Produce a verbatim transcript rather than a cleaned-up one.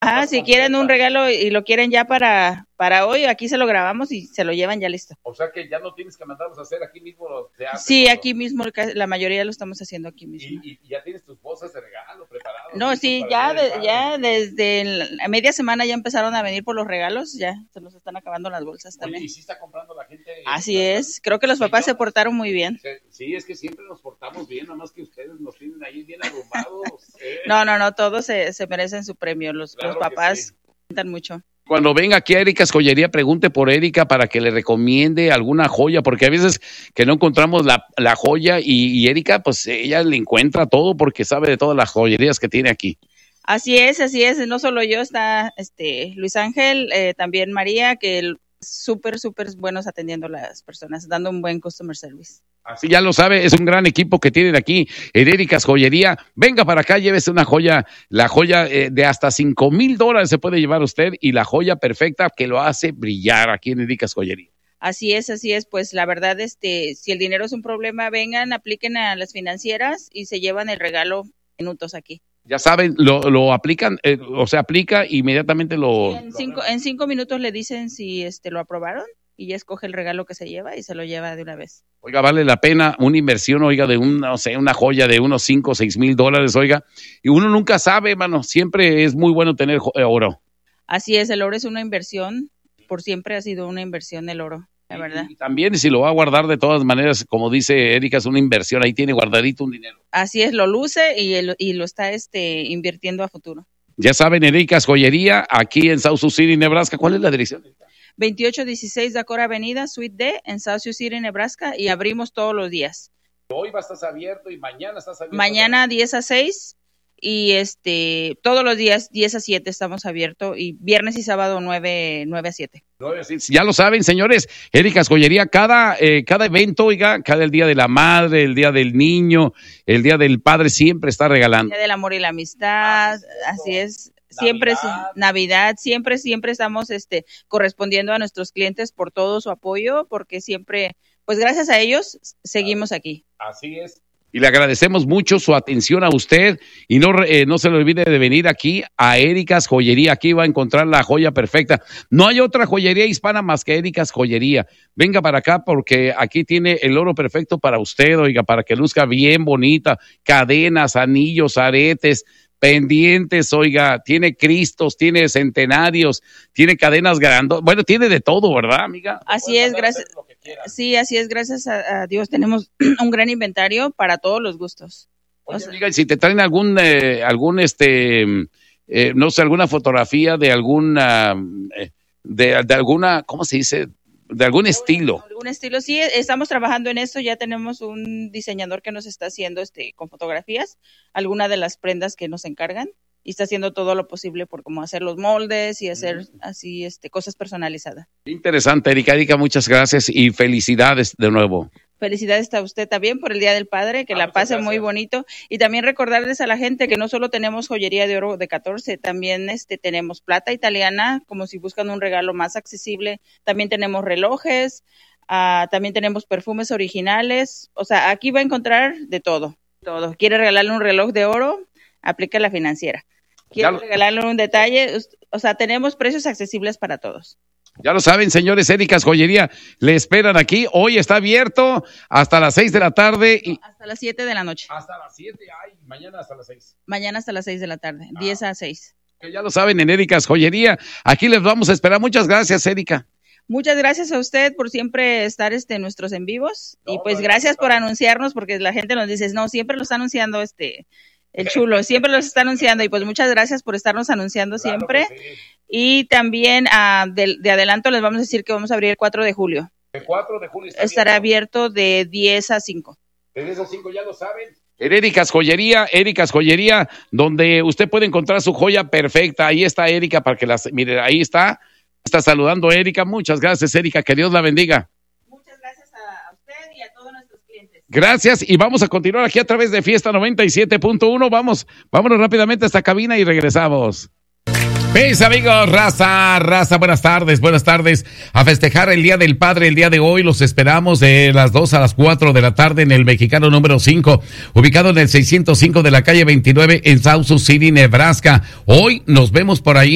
Ah, si quieren un regalo y lo quieren ya para, para hoy, aquí se lo grabamos y se lo llevan ya listo. O sea que ya no tienes que mandarlos a hacer, aquí mismo se hace. Sí, todo. Aquí mismo, la mayoría lo estamos haciendo aquí mismo. Y, y ya tienes tus bolsas de regalo preparadas. No, sí, ya, de, ya desde a media semana ya empezaron a venir por los regalos, ya se nos están acabando las bolsas también. Oye, ¿y sí está comprando la gente? Así es, creo que los papás sí, se portaron muy bien. Sí, es que siempre nos portamos bien, nada más que ustedes nos tienen ahí bien arrumados. ¿eh? No, no, no, todos se, se merecen su premio, los, Claro los papás sí. cuentan mucho. Cuando venga aquí a Erika's Joyería, pregunte por Erika para que le recomiende alguna joya, porque a veces que no encontramos la, la joya y, y Erika, pues ella le encuentra todo porque sabe de todas las joyerías que tiene aquí. Así es, así es, no solo yo, está este Luis Ángel, eh, también María, que súper, súper buenos atendiendo a las personas, dando un buen customer service. Así ya lo sabe, es un gran equipo que tienen aquí en Erika's Joyería. Venga para acá, llévese una joya, la joya eh, de hasta cinco mil dólares se puede llevar usted y la joya perfecta que lo hace brillar aquí en Erika's Joyería. Así es, así es, pues la verdad, este, si el dinero es un problema, vengan, apliquen a las financieras y se llevan el regalo en minutos aquí. Ya saben, lo, lo aplican, eh, o se aplica inmediatamente lo... Sí, en, cinco, en cinco minutos le dicen si este lo aprobaron y ya escoge el regalo que se lleva y se lo lleva de una vez. Oiga, vale la pena una inversión, oiga, de un, no sé, una joya de unos cinco o seis mil dólares, oiga, y uno nunca sabe, mano, siempre es muy bueno tener oro. Así es, el oro es una inversión, por siempre ha sido una inversión el oro, la verdad. Y, y también si lo va a guardar de todas maneras, como dice Erika, es una inversión, ahí tiene guardadito un dinero. Así es, lo luce y, el, y lo está este invirtiendo a futuro. Ya saben, Erika's Joyería, aquí en South Sioux City, Nebraska. ¿Cuál es la dirección? veintiocho dieciséis Dakota Avenida, Suite D, en South Sioux City, Nebraska, y abrimos todos los días. Hoy va a estar abierto y mañana estás abierto. Mañana diez a seis y este todos los días diez a siete estamos abiertos y viernes y sábado nueve a siete. Ya lo saben, señores, Erika's Joyería, cada, eh, cada evento, oiga, cada el día de la madre, el día del niño, el día del padre, siempre está regalando. El día del amor y la amistad, ah, así es. Siempre Navidad. Es Navidad, siempre, siempre estamos este, correspondiendo a nuestros clientes por todo su apoyo, porque siempre, pues gracias a ellos, seguimos aquí. Así es. Y le agradecemos mucho su atención a usted y no, eh, no se le olvide de venir aquí a Erika's Joyería. Aquí va a encontrar la joya perfecta. No hay otra joyería hispana más que Erika's Joyería. Venga para acá porque aquí tiene el oro perfecto para usted, oiga, para que luzca bien bonita. Cadenas, anillos, aretes, pendientes, oiga, tiene cristos, tiene centenarios, tiene cadenas grandes, bueno, tiene de todo, ¿verdad, amiga? Así es, gracias. Sí, así es, gracias a, a Dios tenemos un gran inventario para todos los gustos. Oye, o sea, amiga, si te traen algún, eh, algún, este, eh, no sé, alguna fotografía de alguna, eh, de, de alguna, ¿cómo se dice? De algún estilo. Algún estilo, sí, estamos trabajando en eso, ya tenemos un diseñador que nos está haciendo este con fotografías, alguna de las prendas que nos encargan, y está haciendo todo lo posible por como hacer los moldes y hacer mm. así este cosas personalizadas. Interesante, Erika, Erika, muchas gracias y felicidades de nuevo. Felicidades a usted también por el Día del Padre, que ah, la pase muy bonito. Y también recordarles a la gente que no solo tenemos joyería de oro de catorce, también este tenemos plata italiana, como si buscan un regalo más accesible. También tenemos relojes, uh, también tenemos perfumes originales. O sea, aquí va a encontrar de todo, todo. ¿Quiere regalarle un reloj de oro? Aplica la financiera. ¿Quiere regalarle un detalle? O sea, tenemos precios accesibles para todos. Ya lo saben, señores, Erika's Joyería, le esperan aquí. Hoy está abierto hasta las seis de la tarde. Y... No, hasta las siete de la noche. Hasta las siete, ay, mañana hasta las seis. Mañana hasta las seis de la tarde, ah. diez a seis. Ya lo saben, en Erika's Joyería. Aquí les vamos a esperar. Muchas gracias, Erika. Muchas gracias a usted por siempre estar este, en nuestros en vivos. No, y pues no, gracias no, por anunciarnos, porque la gente nos dice, no, siempre lo está anunciando este... el chulo, siempre los está anunciando y pues muchas gracias por estarnos anunciando claro siempre. Sí. Y también uh, de, de adelanto les vamos a decir que vamos a abrir el cuatro de julio. El cuatro de julio está estará abierto. abierto de diez a cinco. De diez a cinco, ya lo saben. En Erika's Joyería, Erika's Joyería, donde usted puede encontrar su joya perfecta. Ahí está Erika para que las mire, ahí está. Está saludando a Erika. Muchas gracias, Erika. Que Dios la bendiga. Muchas gracias a usted y a todos nuestros clientes. Gracias, y vamos a continuar aquí a través de Fiesta noventa y siete punto uno. Vamos, vámonos rápidamente a esta cabina y regresamos. Mis amigos, raza, raza, buenas tardes, buenas tardes. A festejar el Día del Padre, el día de hoy los esperamos de las dos a las cuatro de la tarde en el Mexicano número cinco, ubicado en el seiscientos cinco de la calle veintinueve en South Sioux City, Nebraska. Hoy nos vemos por ahí.